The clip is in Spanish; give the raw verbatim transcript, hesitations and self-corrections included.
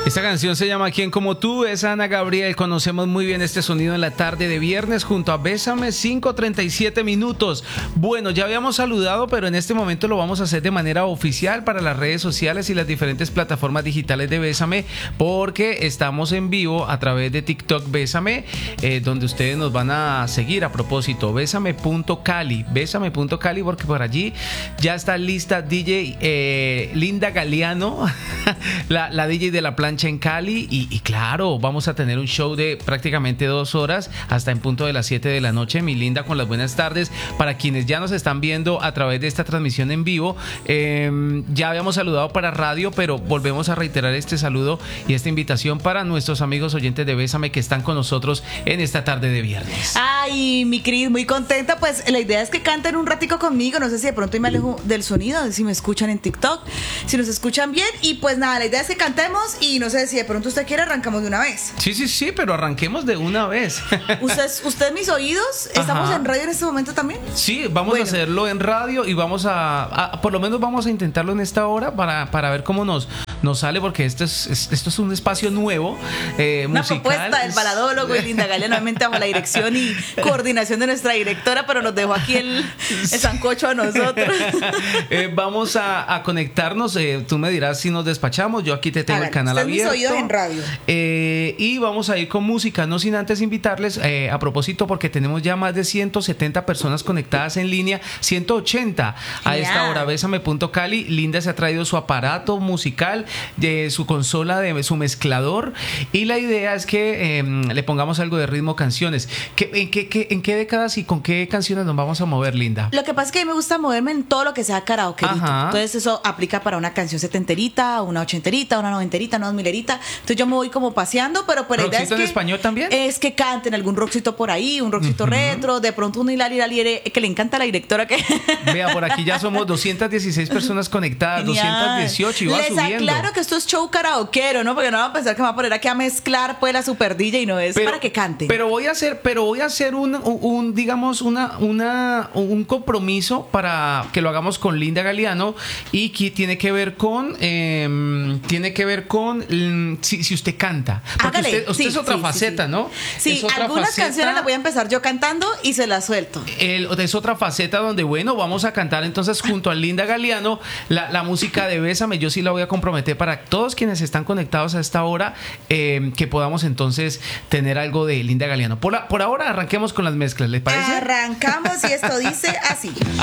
Esta canción se llama ¿Quién como tú? Es Ana Gabriel. Conocemos muy bien este sonido en la tarde de viernes junto a Bésame, cinco treinta y siete minutos. Bueno, ya habíamos saludado, pero en este momento lo vamos a hacer de manera oficial para las redes sociales y las diferentes plataformas digitales de Bésame, porque estamos en vivo a través de TikTok Bésame, eh, donde ustedes nos van a seguir. A propósito, bésame punto cali, bésame punto cali, porque por allí ya está lista D J eh, Linda Galeano, la, la D J de la plancha en Cali, y, y claro, vamos a tener un show de prácticamente dos horas hasta en punto de las siete de la noche. Mi Linda con las buenas tardes para quienes ya nos están viendo a través de esta transmisión en vivo. Eh, ya habíamos saludado para radio, pero volvemos a reiterar este saludo y esta invitación para nuestros amigos oyentes de Bésame que están con nosotros en esta tarde de viernes. Ay, mi Cris, muy contenta. Pues la idea es que canten un ratico conmigo. No sé si de pronto me alejo del sonido, si me escuchan en TikTok, si nos escuchan bien. Y pues nada, la idea es que cantemos y no sé si de pronto usted quiere, arrancamos de una vez. Sí, sí, sí, pero arranquemos de una vez. ¿Usted, usted mis oídos? ¿Estamos Ajá. en radio en este momento también? Sí, vamos Bueno. a hacerlo en radio y vamos a, a, por lo menos vamos a intentarlo en esta hora para, para ver cómo nos, nos sale, porque esto es, es, esto es un espacio nuevo, eh, Una musical. propuesta del baladólogo y Linda Galeano, nuevamente bajo la dirección y coordinación de nuestra directora, pero nos dejó aquí el, el sancocho a nosotros. eh, vamos a, a conectarnos, eh, tú me dirás si nos despachamos, yo aquí te tengo Hágale, el canal usted mis abierto. oídos en radio. Eh, y vamos a ir con música, no sin antes invitarles, eh, a propósito, porque tenemos ya más de ciento setenta personas conectadas en línea, ciento ochenta a esta Yeah. hora. Bésame punto cali. Linda se ha traído su aparato musical, de su consola, de su mezclador, y la idea es que eh, le pongamos algo de ritmo, canciones. ¿Qué, en, qué, qué, ¿En qué décadas y con qué canciones nos vamos a mover, Linda? Lo que pasa es que a mí me gusta moverme en todo lo que sea karaoke. Ajá. Entonces eso aplica para una canción setenterita, una ochenterita, una noventerita, una dos milerita. Entonces yo me voy como paseando, pero por la idea es ¿Rockcito que en español también? es que canten algún rockcito por ahí, un rockcito Ujú. retro, de pronto un hilal hilal hilal, que le encanta a la directora que Vea, por aquí ya somos doscientas dieciséis personas conectadas, Genial. doscientas dieciocho y va Les subiendo. aclaro que esto es show karaokeero, ¿no? Porque no van a pensar que me va a poner aquí a mezclar pues la super D J, y no es para que canten. Pero voy a hacer, pero voy a hacer un, un, un, digamos, una, una, un compromiso para que lo hagamos con Linda Galeano, y que tiene que ver con, eh, tiene que ver con mm, si, si usted canta. Porque Hágale. usted, usted Sí, es otra sí, faceta, sí, sí. ¿no? Sí, Es otra algunas faceta. canciones las voy a empezar yo cantando y se las suelto. El, es otra faceta donde, bueno, vamos a cantar entonces junto a Linda Galeano la, la música de Bésame. Yo sí la voy a comprometer para todos quienes están conectados a esta hora, eh, que podamos entonces tener algo de Linda Galeano. Por, la, por ahora arranquemos con las mezclas, ¿les parece? Arrancamos y esto dice así.